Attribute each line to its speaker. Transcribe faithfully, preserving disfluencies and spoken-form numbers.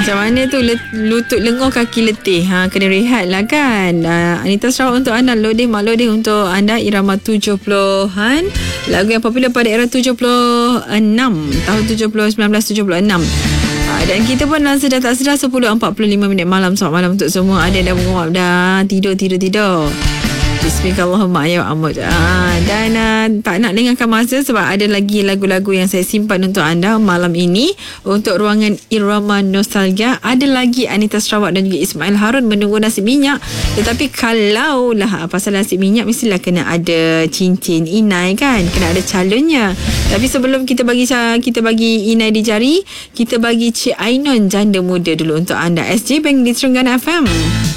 Speaker 1: Macam mana tu, lutut lenguh kaki letih, ha, kena rehat lah kan. uh, Anita Sarawak untuk anda, loading mak loading untuk anda, irama tujuh puluhan, lagu yang popular pada era tujuh puluh enam, tahun tujuh puluh, sembilan belas tujuh puluh enam. Uh, dan kita pun dah sedar tak sedar sepuluh empat puluh lima minit malam. Selamat malam untuk semua. Ada dah menguap dah, tidur tidur tidur. Bismillahirrahmanirrahim ya Amud. Ah, dan uh, tak nak lengahkan masa sebab ada lagi lagu-lagu yang saya simpan untuk anda malam ini. Untuk ruangan Irama Nostalgia, ada lagi Anita Sarawak dan juga Ismail Harun menunggu nasi minyak. Tetapi kalau lah pasal nasi minyak, mestilah kena ada cincin inai kan, kena ada calonnya. Tapi sebelum kita bagi kita bagi inai di jari, kita bagi Cik Ainon janda muda dulu untuk anda. S J Bank di Terengganu F M.